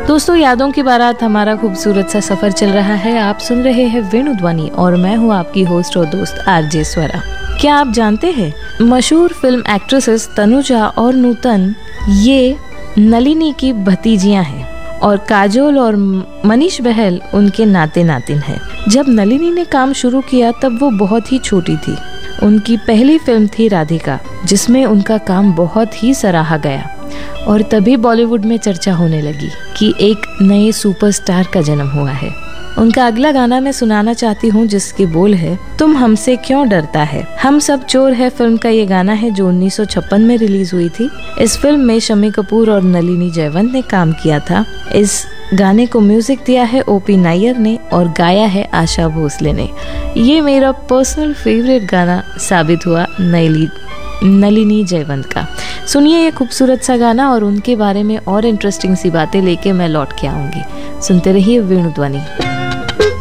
दोस्तों, यादों की बारात हमारा खूबसूरत सा सफर चल रहा है। आप सुन रहे हैं वेणुध्वनि और मैं हूँ आपकी होस्ट और दोस्त आरजे स्वरा। क्या आप जानते हैं, मशहूर फिल्म एक्ट्रेसेस तनुजा और नूतन ये नलिनी की भतीजियां हैं और काजोल और मनीष बहल उनके नाते नातिन हैं। जब नलिनी ने काम शुरू किया तब वो बहुत ही छोटी थी। उनकी पहली फिल्म थी राधिका, जिसमें उनका काम बहुत ही सराहा गया और तभी बॉलीवुड में चर्चा होने लगी कि एक नए सुपरस्टार का जन्म हुआ है। उनका अगला गाना मैं सुनाना चाहती हूँ, जिसके बोल है तुम हमसे क्यों डरता है। हम सब चोर है फिल्म का ये गाना है, जो 1956 में रिलीज हुई थी। इस फिल्म में शम्मी कपूर और नलिनी जयवंत ने काम किया था। इस गाने को म्यूजिक दिया है ओपी नायर ने और गाया है आशा भोसले ने। ये मेरा पर्सनल फेवरेट गाना साबित हुआ नलिनी जयवंत का। सुनिए ये खूबसूरत सा गाना और उनके बारे में और इंटरेस्टिंग सी बातें लेके मैं लौट के आऊंगी। सुनते रहिए वेणुध्वनि।